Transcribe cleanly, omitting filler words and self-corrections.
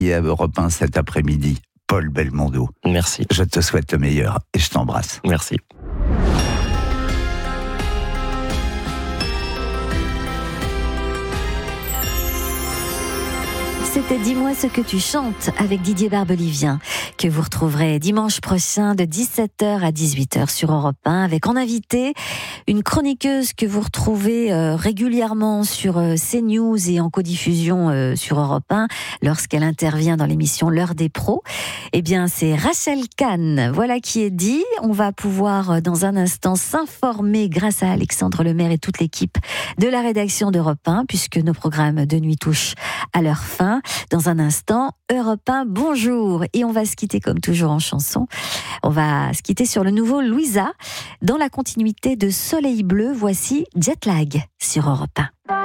à Europe 1 cet après-midi, Paul Belmondo. Merci. Je te souhaite le meilleur et je t'embrasse. Merci. C'était Dis-moi ce que tu chantes avec Didier Barbelivien, que vous retrouverez dimanche prochain de 17h à 18h sur Europe 1, avec en invité une chroniqueuse que vous retrouvez régulièrement sur CNews et en codiffusion sur Europe 1 lorsqu'elle intervient dans l'émission L'heure des pros. Eh bien, c'est Rachel Kahn. Voilà qui est dit. On va pouvoir dans un instant s'informer grâce à Alexandre Lemaire et toute l'équipe de la rédaction d'Europe 1, puisque nos programmes de nuit touchent à leur fin. Dans un instant, Europe 1, bonjour. Et on va se quitter comme toujours en chanson. On va se quitter sur le nouveau Louisa. Dans la continuité de Soleil Bleu, voici Jet Lag sur Europe 1.